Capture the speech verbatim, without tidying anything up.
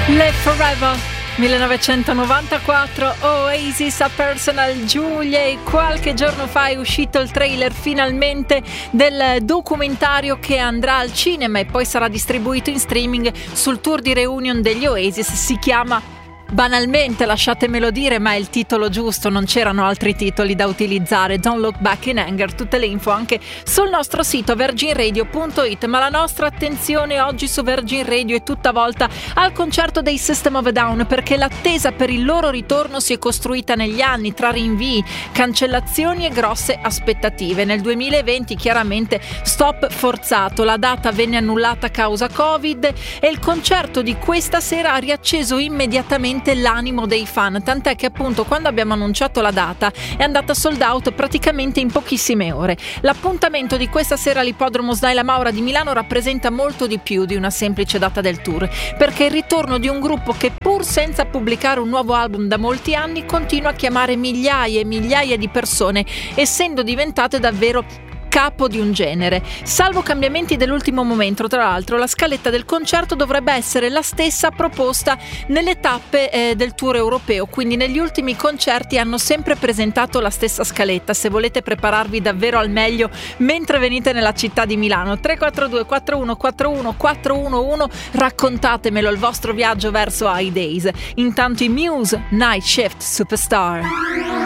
Le Forever millenovecentonovantaquattro, Oasis a Personal Julia, e qualche giorno fa è uscito il trailer finalmente del documentario che andrà al cinema e poi sarà distribuito in streaming sul tour di reunion degli Oasis. Si chiama banalmente, lasciatemelo dire, ma è il titolo giusto, non c'erano altri titoli da utilizzare, Don't Look Back in Anger. Tutte le info anche sul nostro sito virgin radio punto it, ma la nostra attenzione oggi su Virgin Radio è tutta volta al concerto dei System of a Down, perché l'attesa per il loro ritorno si è costruita negli anni tra rinvii, cancellazioni e grosse aspettative. Nel duemilaventi chiaramente stop forzato, la data venne annullata a causa Covid e il concerto di questa sera ha riacceso immediatamente l'animo dei fan, tant'è che appunto quando abbiamo annunciato la data è andata sold out praticamente in pochissime ore. L'appuntamento di questa sera all'Ippodromo Snaila Maura di Milano rappresenta molto di più di una semplice data del tour, perché è il ritorno di un gruppo che, pur senza pubblicare un nuovo album da molti anni, continua a chiamare migliaia e migliaia di persone, essendo diventate davvero capo di un genere. Salvo cambiamenti dell'ultimo momento, tra l'altro, la scaletta del concerto dovrebbe essere la stessa proposta nelle tappe eh, del tour europeo, quindi negli ultimi concerti hanno sempre presentato la stessa scaletta. Se volete prepararvi davvero al meglio mentre venite nella città di Milano, tre quattro due quattro uno quattro uno quattro uno uno, raccontatemelo il vostro viaggio verso High Days. Intanto i Muse, Night Shift Superstar.